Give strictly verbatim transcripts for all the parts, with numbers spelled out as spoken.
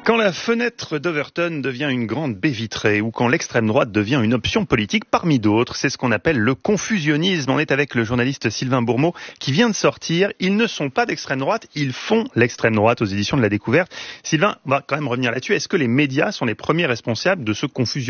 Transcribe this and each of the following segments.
Quand la fenêtre d'Overton devient une grande baie vitrée ou quand l'extrême droite devient une option politique parmi d'autres, c'est ce qu'on appelle le confusionnisme. On est avec le journaliste Sylvain Bourmeau qui vient de sortir. Ils ne sont pas d'extrême droite, ils font l'extrême droite aux éditions de La Découverte. Sylvain, on va quand même revenir là-dessus. Est-ce que les médias sont les premiers responsables de ce confusionnisme ?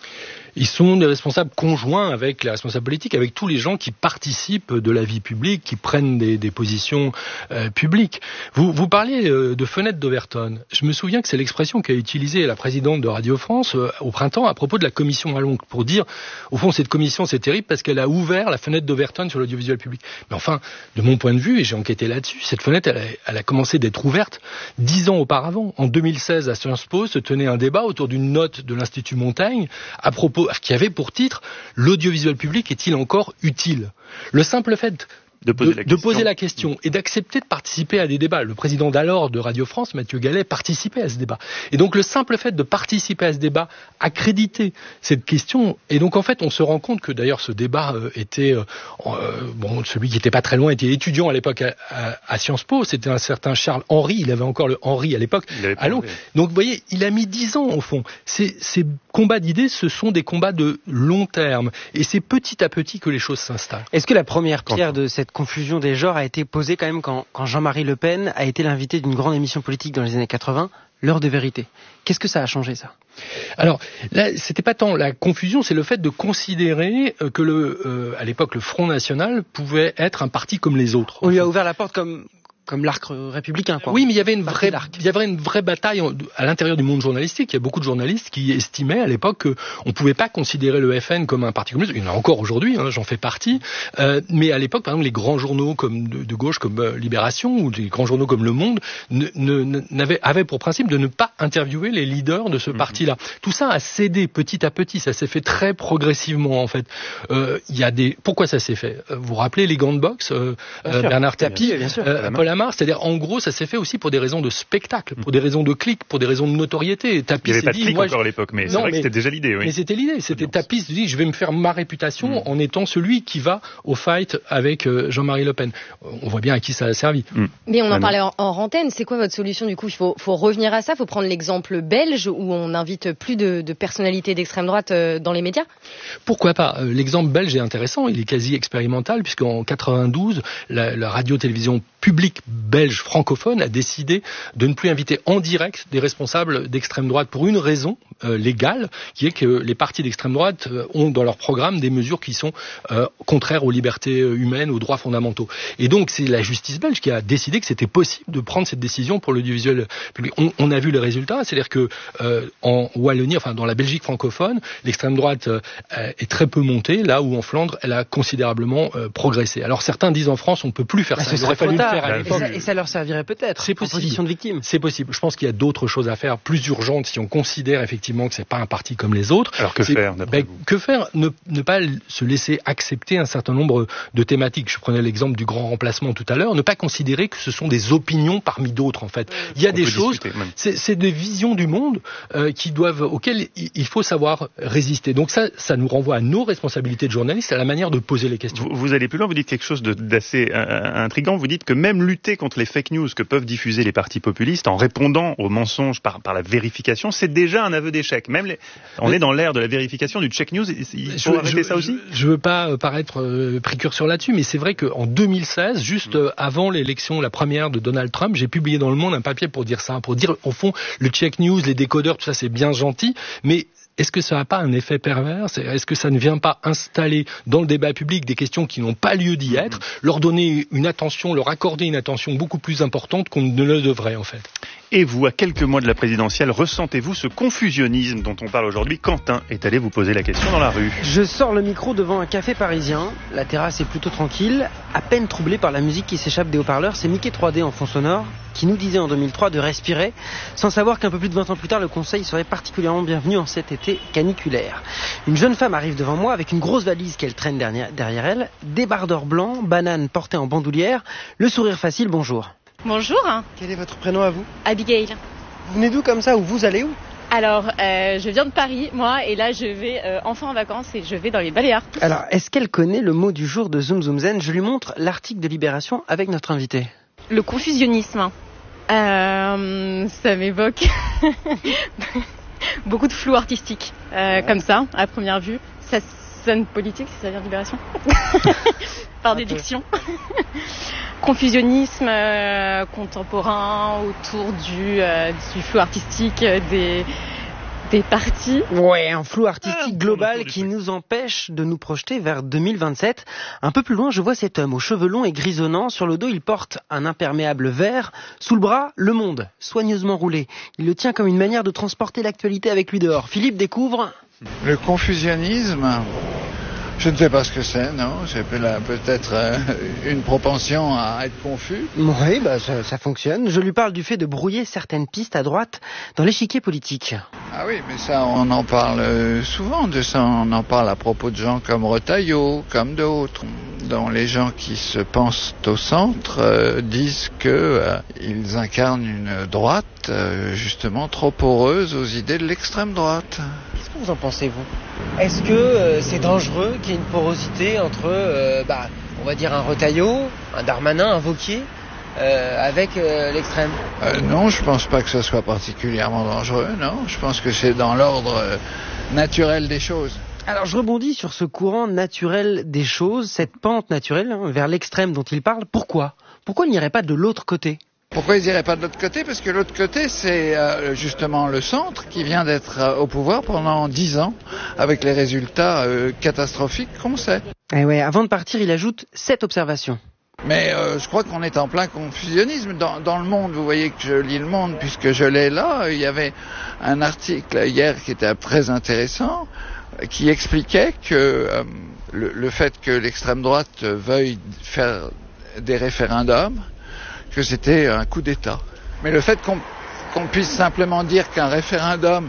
Ils sont des responsables conjoints avec les responsables politiques, avec tous les gens qui participent de la vie publique, qui prennent des, des positions euh, publiques. Vous, vous parliez euh, de fenêtre d'Overton. Je me souviens que c'est l'expression qu'a utilisée la présidente de Radio France euh, au printemps à propos de la commission Allongue, pour dire, au fond, cette commission, c'est terrible parce qu'elle a ouvert la fenêtre d'Overton sur l'audiovisuel public. Mais enfin, de mon point de vue, et j'ai enquêté là-dessus, cette fenêtre, elle a, elle a commencé d'être ouverte dix ans auparavant. En deux mille seize, à Sciences Po, se tenait un débat autour d'une note de l'Institut Montaigne à propos qui avait pour titre « L'audiovisuel public est-il encore utile ?» Le simple fait de poser, de, de poser la question et d'accepter de participer à des débats. Le président d'alors de Radio France, Mathieu Gallet, participait à ce débat. Et donc le simple fait de participer à ce débat, accréditer cette question, et donc en fait on se rend compte que d'ailleurs ce débat euh, était, euh, euh, bon, celui qui n'était pas très loin était étudiant à l'époque à, à, à Sciences Po, c'était un certain Charles Henry, il avait encore le Henry à l'époque. Allô. Donc vous voyez, il a mis dix ans au fond. Ces, ces combats d'idées, ce sont des combats de long terme, et c'est petit à petit que les choses s'installent. Est-ce que la première pierre de cette confusion des genres a été posée quand même quand, quand Jean-Marie Le Pen a été l'invité d'une grande émission politique dans les années quatre-vingts, L'heure de vérité? Qu'est-ce que ça a changé, ça? Alors là, c'était pas tant la confusion, c'est le fait de considérer que le, euh, à l'époque, le Front National pouvait être un parti comme les autres. On lui a ouvert la porte comme... comme l'arc républicain, quoi. Oui, mais il y avait une vraie, il y avait une vraie bataille à l'intérieur du monde journalistique. Il y a beaucoup de journalistes qui estimaient à l'époque qu'on pouvait pas considérer le F N comme un parti communiste. Il y en a encore aujourd'hui, hein, j'en fais partie. Euh, mais à l'époque, par exemple, les grands journaux comme de, de gauche, comme euh, Libération, ou les grands journaux comme Le Monde, ne, ne, n'avaient, avaient pour principe de ne pas interviewer les leaders de ce mmh. parti-là. Tout ça a cédé petit à petit. Ça s'est fait très progressivement, en fait. Euh, il y a des. Pourquoi ça s'est fait? Vous vous rappelez les gants de boxe, euh, euh, Bernard Tapie, bien sûr, euh, Paul Amar, c'est-à-dire en gros ça s'est fait aussi pour des raisons de spectacle, pour des raisons de clics, pour des raisons de notoriété. Tapie il n'y avait pas dit, de clic moi, encore à l'époque, mais non, c'est vrai mais, que c'était déjà l'idée. Oui. Mais c'était l'idée, c'était Tapie se dit je vais me faire ma réputation mmh. en étant celui qui va au fight avec euh, Jean-Marie Le Pen. On voit bien à qui ça a servi. Mmh. Mais on en parlait en, en antenne, c'est quoi votre solution du coup? Il faut, faut revenir à ça, il faut prendre l'exemple belge où on invite plus de, de personnalités d'extrême droite euh, dans les médias? Pourquoi pas? L'exemple belge est intéressant, il est quasi expérimental puisqu'en quatre-vingt-douze, la, la radio-télévision publique belge francophone a décidé de ne plus inviter en direct des responsables d'extrême droite pour une raison euh, légale, qui est que les partis d'extrême droite euh, ont dans leur programme des mesures qui sont euh, contraires aux libertés humaines, aux droits fondamentaux. Et donc c'est la justice belge qui a décidé que c'était possible de prendre cette décision pour l'audiovisuel public. On, on a vu les résultats, c'est-à-dire que euh, en Wallonie, enfin dans la Belgique francophone, l'extrême droite euh, est très peu montée, là où en Flandre, elle a considérablement euh, progressé. Alors certains disent en France, on ne peut plus faire bah, ça. Il aurait fallu le faire à l'époque. Et ça, et ça leur servirait peut-être. C'est possible. En position de victime. C'est possible. Je pense qu'il y a d'autres choses à faire, plus urgentes, si on considère effectivement que c'est pas un parti comme les autres. Alors que c'est, faire d'après ben, vous Que faire ne, ne pas se laisser accepter un certain nombre de thématiques. Je prenais l'exemple du grand remplacement tout à l'heure. Ne pas considérer que ce sont des opinions parmi d'autres, en fait. Il y a on des choses, c'est, c'est des visions du monde euh, qui doivent, auxquelles il faut savoir résister. Donc ça, ça nous renvoie à nos responsabilités de journalistes, à la manière de poser les questions. Vous, vous allez plus loin, vous dites quelque chose de, d'assez euh, intriguant. Vous dites que même lutter contre les fake news que peuvent diffuser les partis populistes en répondant aux mensonges par, par la vérification, c'est déjà un aveu d'échec. Même les, on Mais, est dans l'ère de la vérification, du check news. Il faut je, arrêter je, ça aussi. Je ne veux pas paraître euh, précurseur là-dessus, mais c'est vrai qu'en deux mille seize, juste euh, avant l'élection, la première de Donald Trump, j'ai publié dans Le Monde un papier pour dire ça, pour dire au fond, le check news, les décodeurs, tout ça c'est bien gentil, mais est-ce que ça n'a pas un effet pervers? Est-ce que ça ne vient pas installer dans le débat public des questions qui n'ont pas lieu d'y être, leur donner une attention, leur accorder une attention beaucoup plus importante qu'on ne le devrait en fait? Et vous, à quelques mois de la présidentielle, ressentez-vous ce confusionnisme dont on parle aujourd'hui? Quentin est allé vous poser la question dans la rue. Je sors le micro devant un café parisien. La terrasse est plutôt tranquille, à peine troublée par la musique qui s'échappe des haut-parleurs. C'est Mickey trois D en fond sonore qui nous disait en deux mille trois de respirer, sans savoir qu'un peu plus de vingt ans plus tard, le Conseil serait particulièrement bienvenu en cet été caniculaire. Une jeune femme arrive devant moi avec une grosse valise qu'elle traîne derrière, derrière elle, débardeur blanc, banane portée en bandoulière, le sourire facile, bonjour. Bonjour. Quel est votre prénom à vous? Abigail. Vous venez d'où comme ça, ou vous allez où? Alors, euh, je viens de Paris, moi, et là je vais euh, enfin en vacances et je vais dans les Baléares. Alors, est-ce qu'elle connaît le mot du jour de Zoom Zoom Zen? Je lui montre l'article de Libération avec notre invité. Le confusionnisme. Euh, euh, ça m'évoque beaucoup de flou artistique, euh, ouais. Comme ça, à première vue. Ça sonne politique, si ça veut dire libération. Par déduction. Confusionnisme euh, contemporain autour du, euh, du flou artistique euh, des... des partis. Ouais, un flou artistique global qui nous empêche de nous projeter vers deux mille vingt-sept. Un peu plus loin, je vois cet homme aux cheveux longs et grisonnants. Sur le dos, il porte un imperméable vert. Sous le bras, Le Monde, soigneusement roulé. Il le tient comme une manière de transporter l'actualité avec lui dehors. Philippe découvre... Le confusionnisme, je ne sais pas ce que c'est, non. C'est peut-être une propension à être confus. Oui, bah ça, ça fonctionne. Je lui parle du fait de brouiller certaines pistes à droite dans l'échiquier politique. Ah oui, mais ça, on en parle souvent de ça. On en parle à propos de gens comme Retailleau, comme d'autres, dont les gens qui se pensent au centre euh, disent que euh, ils incarnent une droite euh, justement trop poreuse aux idées de l'extrême droite. Qu'est-ce que vous en pensez, vous ? Est-ce que euh, c'est dangereux qu'il y ait une porosité entre, euh, bah, on va dire un Retailleau, un Darmanin, un Wauquiez Euh, avec euh, l'extrême euh, Non, je pense pas que ce soit particulièrement dangereux, non. Je pense que c'est dans l'ordre euh, naturel des choses. Alors je rebondis sur ce courant naturel des choses, cette pente naturelle hein, vers l'extrême dont il parle. Pourquoi Pourquoi il n'irait pas de l'autre côté ? Pourquoi ils n'iraient pas de l'autre côté ? Parce que l'autre côté, c'est euh, justement le centre qui vient d'être euh, au pouvoir pendant dix ans, avec les résultats euh, catastrophiques qu'on sait. Et ouais, avant de partir, il ajoute cette observation. Mais euh, je crois qu'on est en plein confusionnisme. Dans, dans Le Monde, vous voyez que je lis Le Monde puisque je l'ai là, il y avait un article hier qui était très intéressant, qui expliquait que euh, le, le fait que l'extrême droite veuille faire des référendums, que c'était un coup d'État. Mais le fait qu'on, qu'on puisse simplement dire qu'un référendum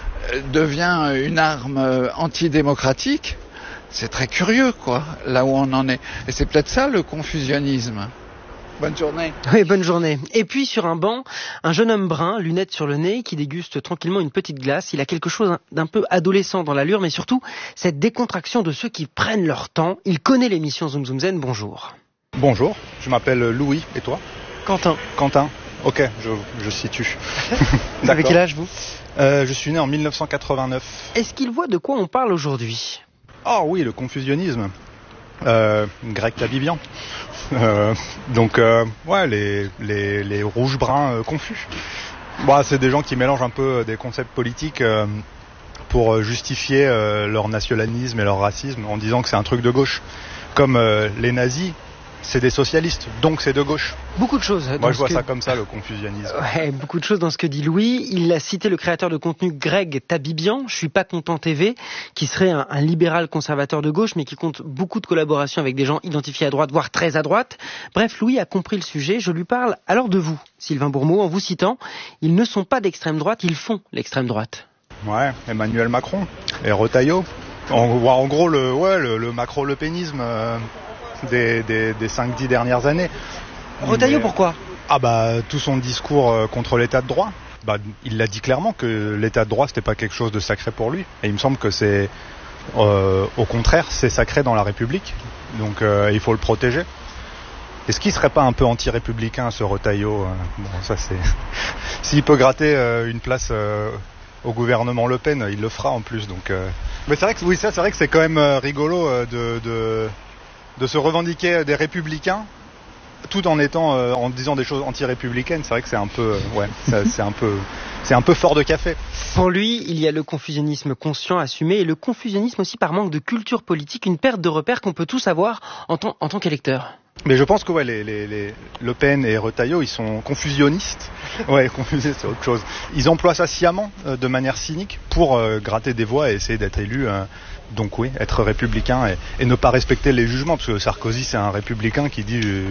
devient une arme antidémocratique, c'est très curieux, quoi, là où on en est. Et c'est peut-être ça, le confusionnisme. Bonne journée. Oui, bonne journée. Et puis, sur un banc, un jeune homme brun, lunettes sur le nez, qui déguste tranquillement une petite glace. Il a quelque chose d'un peu adolescent dans l'allure, mais surtout, cette décontraction de ceux qui prennent leur temps. Il connaît l'émission Zoom Zoom Zen. Bonjour. Bonjour, je m'appelle Louis. Et toi ? Quentin. Quentin. Ok, je, je situe. Vous avez quel âge, vous ? euh, Je suis né en dix-neuf cent quatre-vingt-neuf. Est-ce qu'il voit de quoi on parle aujourd'hui ? Oh oui, le confusionnisme. Euh, grec Tabibian. Euh, donc, euh, ouais, les, les, les rouges-bruns euh, confus. Bon, c'est des gens qui mélangent un peu des concepts politiques euh, pour justifier euh, leur nationalisme et leur racisme en disant que c'est un truc de gauche. Comme euh, les nazis, c'est des socialistes, donc c'est de gauche. Beaucoup de choses. Moi, je vois que... ça comme ça, le confusionnisme. Ouais, beaucoup de choses dans ce que dit Louis. Il a cité le créateur de contenu Greg Tabibian, Je suis pas content T V, qui serait un, un libéral conservateur de gauche, mais qui compte beaucoup de collaborations avec des gens identifiés à droite, voire très à droite. Bref, Louis a compris le sujet. Je lui parle alors de vous, Sylvain Bourmeau, en vous citant. Ils ne sont pas d'extrême droite, ils font l'extrême droite. Ouais, Emmanuel Macron et Retailleau. En, en gros, le, ouais, le, le macro-lepénisme... Euh... des, des, des cinq dix dernières années. Retailleau, mais... pourquoi ? Ah bah, tout son discours euh, contre l'état de droit. Bah, il l'a dit clairement que l'état de droit, c'était pas quelque chose de sacré pour lui. Et il me semble que c'est, euh, au contraire, c'est sacré dans la République. Donc, euh, il faut le protéger. Est-ce qu'il serait pas un peu anti-républicain, ce Retailleau ? Bon, ça c'est... S'il peut gratter euh, une place euh, au gouvernement Le Pen, il le fera en plus. Donc, euh... Mais c'est vrai que, oui, ça, c'est vrai que c'est quand même euh, rigolo euh, de... de... de se revendiquer des républicains tout en étant euh, en disant des choses anti-républicaines. C'est vrai que c'est un peu euh, ouais ça, c'est un peu c'est un peu fort de café. Pour lui, il y a le confusionnisme conscient, assumé, et le confusionnisme aussi par manque de culture politique, une perte de repères qu'on peut tous avoir en tant, en tant qu'électeur. Mais je pense que ouais, les, les, les Le Pen et Retailleau, ils sont confusionnistes. Ouais, confusionnistes, c'est autre chose. Ils emploient ça sciemment, euh, de manière cynique, pour euh, gratter des voix et essayer d'être élus. Euh, donc oui, être républicain et, et ne pas respecter les jugements, parce que Sarkozy, c'est un républicain qui dit je,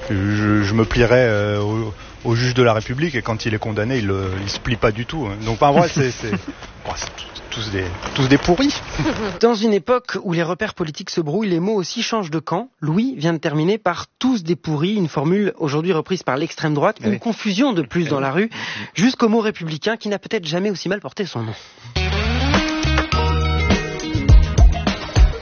je, je me plierai euh, au, au juge de la République, et quand il est condamné, il, il se plie pas du tout. Donc en vrai, c'est, c'est, bon, c'est tous des, tous des pourris. Dans une époque où les repères politiques se brouillent, les mots aussi changent de camp. Louis vient de terminer par tous des pourris, une formule aujourd'hui reprise par l'extrême droite, une oui. confusion de plus oui. dans la rue, jusqu'au mot républicain qui n'a peut-être jamais aussi mal porté son nom.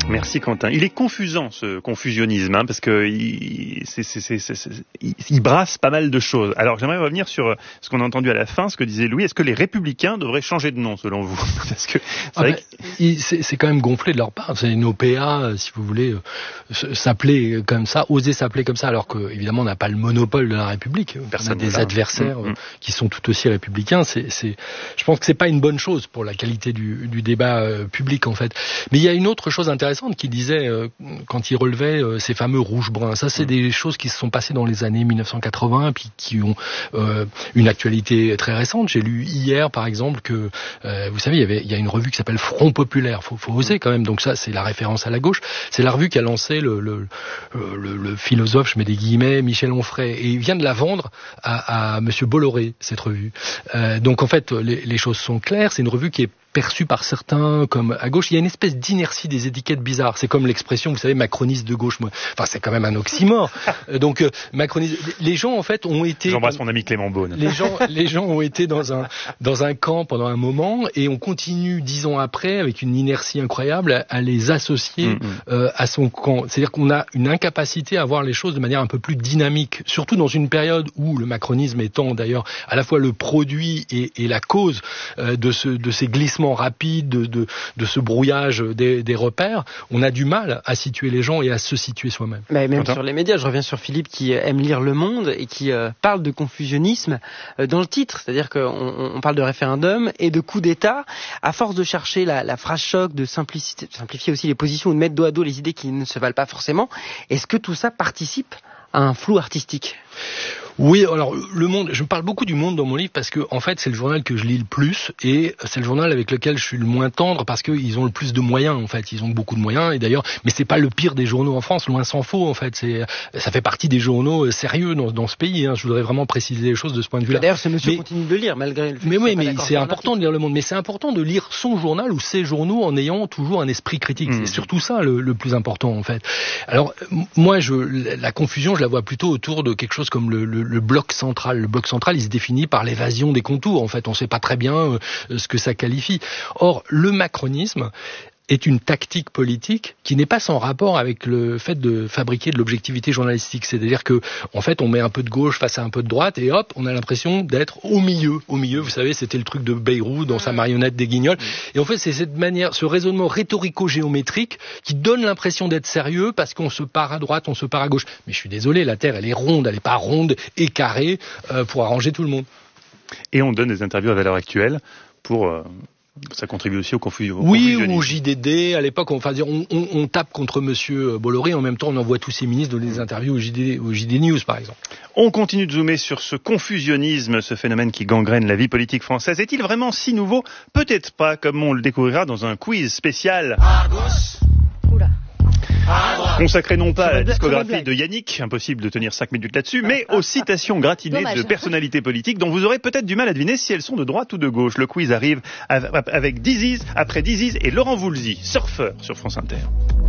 Merci Quentin. Il est confusant ce confusionnisme, hein, parce que il, c'est, c'est, c'est, c'est, c'est, il, il brasse pas mal de choses. Alors j'aimerais revenir sur ce qu'on a entendu à la fin, ce que disait Louis. Est-ce que les Républicains devraient changer de nom selon vous? Parce que c'est, ah vrai ben, que... c'est, c'est quand même gonflé de leur part. C'est une O P A, si vous voulez, euh, s'appeler comme ça, oser s'appeler comme ça, alors que évidemment on n'a pas le monopole de la République. Personne on a des là. adversaires mmh, mmh. qui sont tout aussi républicains. C'est, c'est, je pense que c'est pas une bonne chose pour la qualité du, du débat euh, public en fait. Mais il y a une autre chose intéressante qui disait, euh, quand il relevait euh, ces fameux rouges-bruns, ça c'est mmh. des choses qui se sont passées dans les années mille neuf cent quatre-vingts, puis qui ont euh, une actualité très récente. J'ai lu hier, par exemple, que, euh, vous savez, il y avait, il y a une revue qui s'appelle Front Populaire, faut, faut oser quand même, donc ça c'est la référence à la gauche, c'est la revue qui a lancé le, le, le, le philosophe, je mets des guillemets, Michel Onfray, et il vient de la vendre à, à Monsieur Bolloré, cette revue. Euh, donc en fait, les, les choses sont claires, c'est une revue qui est perçu par certains comme à gauche. Il y a une espèce d'inertie des étiquettes bizarres. C'est comme l'expression, vous savez, macroniste de gauche. Enfin, c'est quand même un oxymore. Donc, euh, macroniste. Les gens, en fait, ont été. J'embrasse mon ami Clément Beaune. Les gens, les gens ont été dans un dans un camp pendant un moment, et on continue dix ans après avec une inertie incroyable à, à les associer mmh, euh, à son camp. C'est-à-dire qu'on a une incapacité à voir les choses de manière un peu plus dynamique, surtout dans une période où le macronisme étant d'ailleurs à la fois le produit et, et la cause euh, de ce de ces glissements rapide de, de, de ce brouillage des, des repères, on a du mal à situer les gens et à se situer soi-même. Mais même Attends. Sur les médias, je reviens sur Philippe qui aime lire Le Monde et qui euh, parle de confusionnisme euh, dans le titre, c'est-à-dire qu'on on parle de référendum et de coup d'État, à force de chercher la, la phrase choc, de simplifier aussi les positions ou de mettre dos à dos les idées qui ne se valent pas forcément. Est-ce que tout ça participe à un flou artistique ? Oui, alors Le Monde, je me parle beaucoup du Monde dans mon livre parce que en fait c'est le journal que je lis le plus et c'est le journal avec lequel je suis le moins tendre parce qu'ils ont le plus de moyens en fait, ils ont beaucoup de moyens et d'ailleurs, mais c'est pas le pire des journaux en France, loin s'en faut en fait, c'est ça fait partie des journaux sérieux dans, dans ce pays. Hein. Je voudrais vraiment préciser les choses de ce point de vue-là. D'ailleurs, ce monsieur mais, continue de lire malgré le fait. Mais oui, mais c'est important de lire Le Monde, mais c'est important de lire son journal ou ses journaux en ayant toujours un esprit critique. Mmh. C'est surtout ça le, le plus important en fait. Alors moi, je la confusion, je la vois plutôt autour de quelque chose comme le, le le bloc central. Le bloc central, il se définit par l'évasion des contours. En fait, on ne sait pas très bien euh, ce que ça qualifie. Or, le macronisme est une tactique politique qui n'est pas sans rapport avec le fait de fabriquer de l'objectivité journalistique. C'est-à-dire que, en fait, on met un peu de gauche face à un peu de droite et hop, on a l'impression d'être au milieu. Au milieu, vous savez, c'était le truc de Bayrou dans sa marionnette des Guignols. Et en fait, c'est cette manière, ce raisonnement rhétorico-géométrique qui donne l'impression d'être sérieux parce qu'on se part à droite, on se part à gauche. Mais je suis désolé, la Terre, elle est ronde, elle n'est pas ronde et carrée euh, pour arranger tout le monde. Et on donne des interviews à Valeurs Actuelles pour... Euh... Ça contribue aussi au confusion. Oui, ou au J D D. À l'époque, on, enfin, on, on, on tape contre Monsieur Bolloré. En même temps, on envoie tous ces ministres donner des interviews au J D, au J D News, par exemple. On continue de zoomer sur ce confusionnisme, ce phénomène qui gangrène la vie politique française. Est-il vraiment si nouveau ? Peut-être pas, comme on le découvrira dans un quiz spécial. Argos. Oula. Consacré non pas à la discographie de Yannick, impossible de tenir cinq minutes là-dessus, mais aux citations gratinées Dommage. de personnalités politiques dont vous aurez peut-être du mal à deviner si elles sont de droite ou de gauche. Le quiz arrive avec Diziz, après Diziz et Laurent Voulzy, surfeur sur France Inter.